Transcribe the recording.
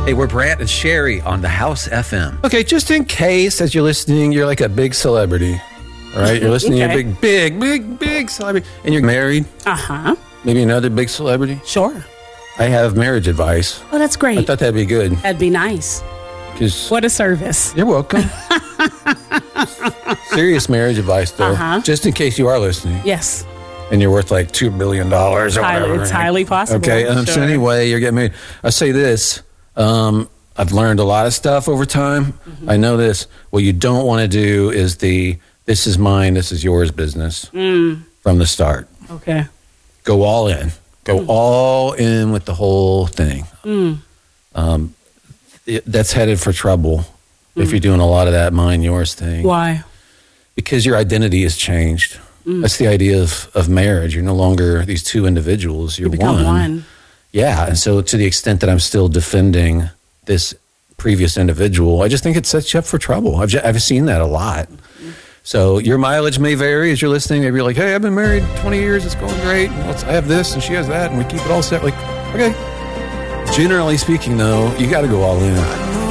Hey, we're Brant and Sherry on the House FM. Okay, just in case, as you're listening, you're like a big celebrity. All right, you're listening to a big celebrity, and you're married. Uh-huh. Maybe another big celebrity. Sure. I have marriage advice. Oh, that's great. I thought that'd be good. That'd be nice. 'Cause What a service. you're welcome. Serious marriage advice, though, just in case you are listening. Yes. And you're worth like $2 billion or whatever. It's highly possible. Okay, so Sure. anyway, you're getting married. I say this. I've learned a lot of stuff over time. I know this. What you don't want to do is this is mine, this is yours business from the start. Okay. Go all in. Go all in with the whole thing. That's headed for trouble if you're doing a lot of that mine, yours thing. Why? Because your identity has changed. That's the idea of marriage. You're no longer these two individuals. You're You become one. Yeah, and so to the extent that I'm still defending this previous individual, I just think it sets you up for trouble. I've seen that a lot. So your mileage may vary as you're listening. Maybe you're like, hey, I've been married 20 years. It's going great. I have this and she has that, and we keep it all set. Like, okay. Generally speaking, though, you got to go all in.